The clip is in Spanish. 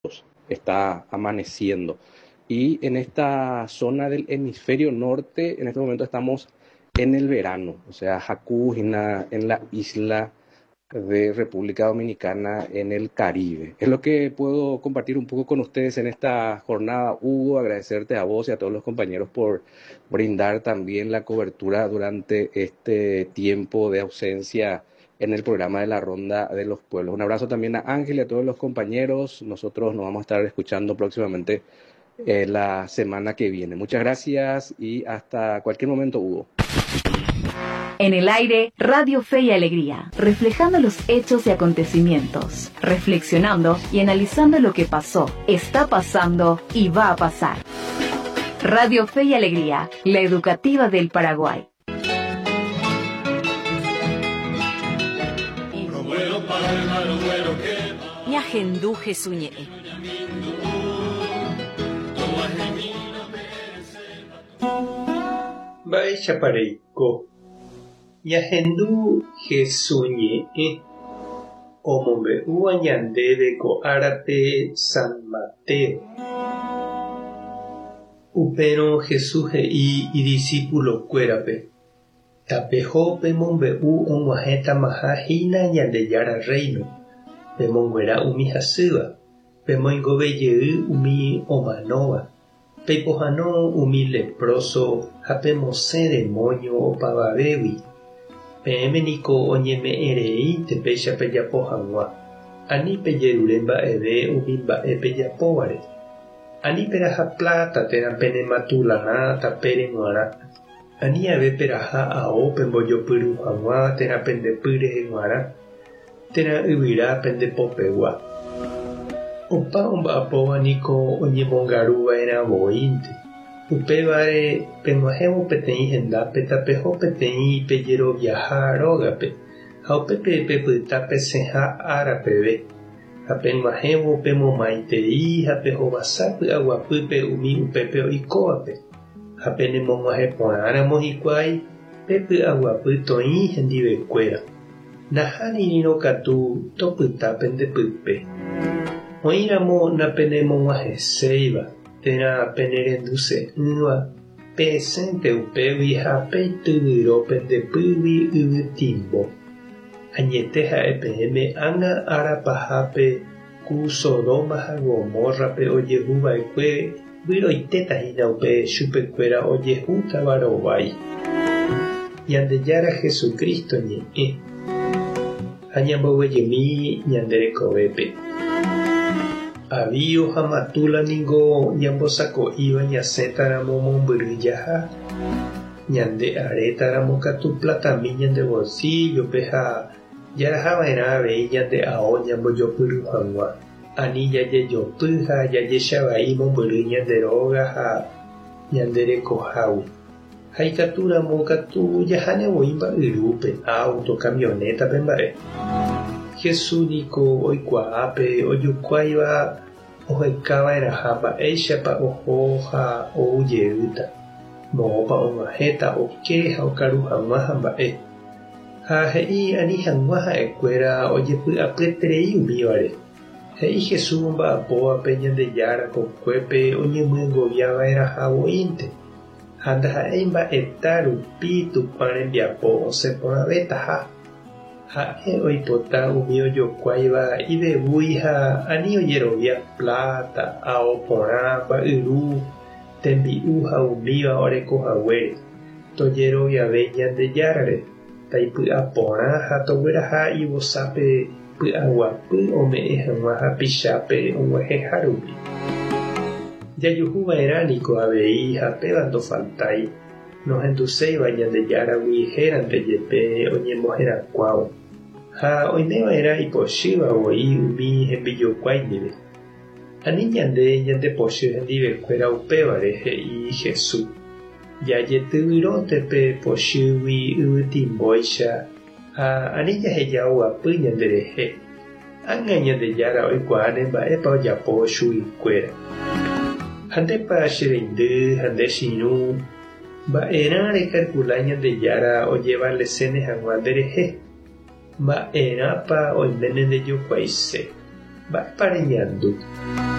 está amaneciendo. Y en esta zona del hemisferio norte, en este momento estamos en el verano, o sea, Jacújina, en la isla de República Dominicana, en el Caribe. Es lo que puedo compartir un poco con ustedes en esta jornada. Hugo, agradecerte a vos y a todos los compañeros por brindar también la cobertura durante este tiempo de ausencia en el programa de la Ronda de los Pueblos. Un abrazo también a Ángel y a todos los compañeros. Nosotros nos vamos a estar escuchando próximamente la semana que viene. Muchas gracias y hasta cualquier momento, Hugo. En el aire, Radio Fe y Alegría, reflejando los hechos y acontecimientos, reflexionando y analizando lo que pasó, está pasando y va a pasar. Radio Fe y Alegría, la educativa del Paraguay. Ñahenduje suñe. Vai chapareiko. Ñahendu Jesuñe omombe uañandeve ko árape San Mateo. Upero Jesús y discípulo cuérape. Tapejo pemombe onguajeta mahajina ñandeyara reino. Pemonguera umi hasýva. Pemoingove jey umi omanóva. Peipohano umi leproso ha pemosẽ demonio opavavévi. Pe'ẽmeniko oñeme'ẽrei péicha pejapo hag̃ua. Ani pejerure mba'eve umi mba'e pejapóvare. Ani peraha plata térã penematulana tapére g̃uarã. Ani ave peraha ao pembojopyru hag̃ua térã pendepy reheg̃uarã. Térã yvyra pendepopegua. Opa omba'apóva niko oñemongaruva'erã voínte. Upévare peg̃uahẽvo peteĩ hendápe tapeho peteĩ pejeroviaha rógape ha upépe pepyta pesẽha árapeve ha peg̃uahẽvo pemomaitei ha pehovasa py'aguapýpe umi upépe oikóvape ha penemog̃uahẽ porãramo hikuái pepy'aguapy toĩ hendivekuéra. Nahánirõ katu topyta pendepype. Oĩramo napenemog̃uahẽséiva. Térã penerenduse'ỹva pe'ẽsénte upégui ha peityvyrõ pendepýgui yvytimbo. Añete ha'e peẽme ág̃a árapahápe ku Sodoma ha Gomórrape ojehuva'ekue vyroitétahína upe chupekuéra ojehútava rovái. Ñandejára Jesukristo ñe'ẽ ha ñamboguejymi ñande rekovépe. Avío ha matúla ningo ñambosako'íva ñasẽtaramo mombyry jaha. Ñande arétaramo katu platami ñande bolsillope ha jarahava'erã avei ñande ao ñambojopyry hag̃ua. Ani jajejopy ha jajechavai mombyry ñande róga ha ñande rekohágui. Ha ikatúramo katu jahánevoi mba'yrúpe auto camionétape mba'e. Jesús niko oikuaápe ojukuáiva ohekava'erãha mba'éichapa oho ha oujeýta. Moõpa og̃uahẽta oke ha okaru hag̃ua ha mba'e. Ha he'i ani hag̃ua ha'ekuéra ojepy'apyeterei umívare. He'i Jesús mba'apóvape Ñandejára kokuépe oñemyãngoviava'erãha voínte. Ha ndaha'éi mba'eta rupi Tupã rembiapo osẽporãvetaha. Ha'e oipota umi ojokuáiva ivevúi ha ani ojerovia plata, ao porã, mba'yru, tembi'u ha umíva orekohaguére. Tojeroviave Ñandejárare, taipy'a porã ha togueraha ivosápe py'aguapy ome'ẽ hag̃ua hapichápe og̃uahẽha rupi. Jajuhuva'erã niko avei ha péva ndofaltái. Nohenduséiva Ñandejáragui hérante jepe oñemboherakuávo. Ha oimeva'erã ipochývavoi umi hembijokuái ndive. Ani ñande ñandepochy hendivekuéra upévare he'i Jesús. Jajetyvyróntepe pochýgui yvytimbóicha ha ani jaheja oguapy ñanderehe. Ág̃a Ñandejára oikuaa ne mba'épa ojapo chuguikuéra. Ha ndépa che reindy ha nde chiru mba'erã rekalkula Ñandejára ojevalesene hag̃ua nderehe. Mba'érápa oiméne ndejokuaise. mba'épa reñandu.